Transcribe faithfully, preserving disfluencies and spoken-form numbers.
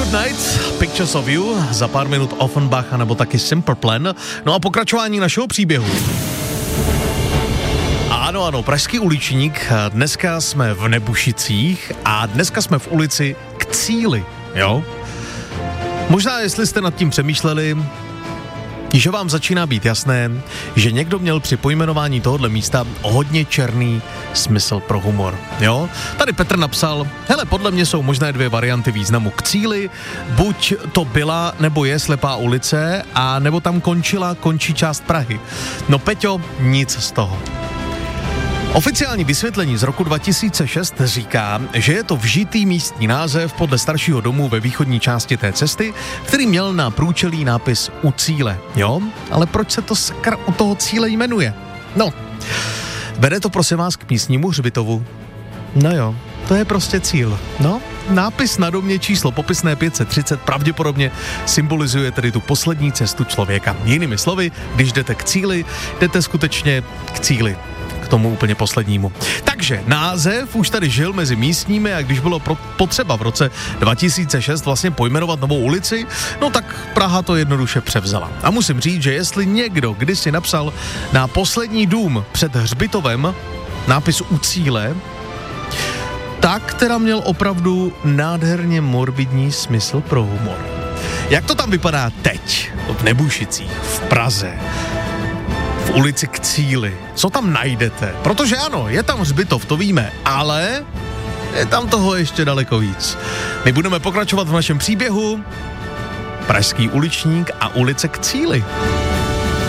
Good Night, Pictures of You, za pár minut Offenbach, nebo taky Simple Plan. No a pokračování našeho příběhu. Ano, ano, pražský uličník, dneska jsme v Nebušicích a dneska jsme v ulici K cíli, jo? Možná, jestli jste nad tím přemýšleli, že vám začíná být jasné, že někdo měl při pojmenování tohohle místa hodně černý smysl pro humor, jo? Tady Petr napsal, hele, podle mě jsou možné dvě varianty významu K cíli, buď to byla nebo je slepá ulice, a nebo tam končila, končí část Prahy. No Peťo, nic z toho. Oficiální vysvětlení z roku dva tisíce šest říká, že je to vžitý místní název podle staršího domu ve východní části té cesty, který měl na průčelí nápis U cíle, jo? Ale proč se to skr u toho cíle jmenuje? No, vede to prosím vás k místnímu hřbitovu. No jo, to je prostě cíl, no. Nápis na domě číslo popisné pět set třicet pravděpodobně symbolizuje tedy tu poslední cestu člověka. Jinými slovy, když jdete k cíli, jdete skutečně k cíli. Tomu úplně poslednímu. Takže název už tady žil mezi místními, a když bylo pro, potřeba v roce dva tisíce šest vlastně pojmenovat novou ulici, no tak Praha to jednoduše převzala. A musím říct, že jestli někdo kdysi napsal na poslední dům před hřbitovem nápis U cíle, tak teda měl opravdu nádherně morbidní smysl pro humor. Jak to tam vypadá teď v Nebušicích, v Praze, v ulici K cíli? Co tam najdete? Protože ano, je tam hřbitov, to víme, ale je tam toho ještě daleko víc. My budeme pokračovat v našem příběhu Pražský uličník a ulice K cíli.